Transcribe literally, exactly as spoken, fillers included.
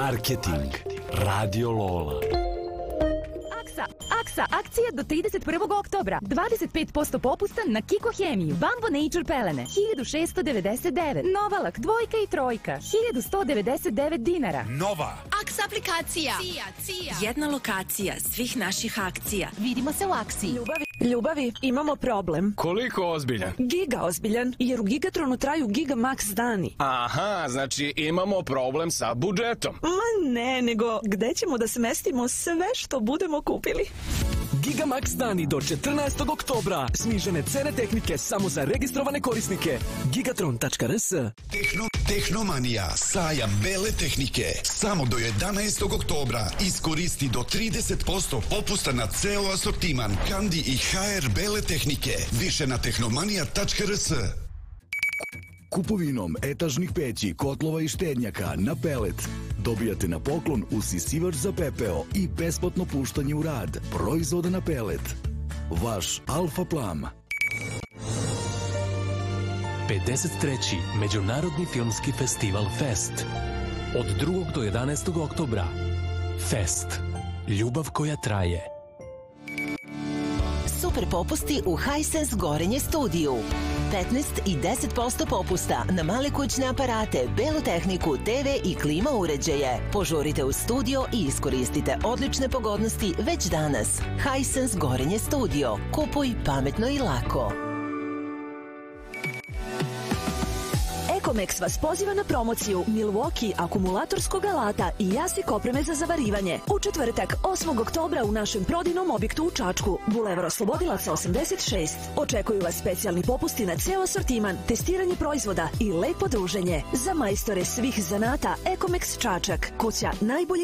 Marketing. Radio Lola. Aksa, Aksa, akcija do trideset prvog oktobra. dvadeset pet posto popusta na Kiko Hemiju. Bambo Nature pelene, hiljadu šessto devedeset devet. Novalak, dvojka i trojka, hiljadu sto devedeset devet dinara. Nova Aksa aplikacija. Cija, cija. Jedna lokacija svih naših akcija. Vidimo se u akciji. Ljubavi, ljubavi, imamo problem. Koliko ozbiljan? Giga ozbiljan, jer u Gigatronu traju Giga Max dani. Aha, znači imamo problem sa budžetom. Ma ne, nego gde ćemo da smestimo sve što budemo kupili? Gigamax dani do četrnaestog oktobra. Snižene cene tehnike samo za registrovane korisnike. gigatron tačka r s. Tehno, Tehnomanija, sajam bele tehnike. Samo do jedanaestog oktobra. Iskoristi do trideset posto popusta na ceo asortiman Kandi i ha er bele tehnike. Više na tehnomanija tačka r s. Kupovinom etažnih peći, kotlova i štednjaka na pelet dobijate na poklon usisivač za pepeo i besplatno puštanje u rad proizvoda na pelet. Vaš Alfa Plam. pedeset treći Međunarodni filmski festival Fest. Od drugog do jedanaestog oktobra. Fest. Ljubav koja traje. Super popusti u Hisense Gorenje studiju. petnaest i deset posto popusta na male kućne aparate, belu tehniku, te ve i klima uređaje. Požurite u studio i iskoristite odlične pogodnosti već danas. Hisense Gorenje studio. Kupuj pametno i lako. Ekomex vas poziva na promociju Milwaukee akumulatorskog alata i jasik opreme za zavarivanje. U četvrtak, osmog oktobra u našem prodajnom objektu u Čačku, Bulevar Oslobodilaca osamdeset šest. Očekuju vas specijalni popusti na ceo asortiman, testiranje proizvoda i lepo druženje. Za majstore svih zanata Ekomex Čačak, kuća najboljih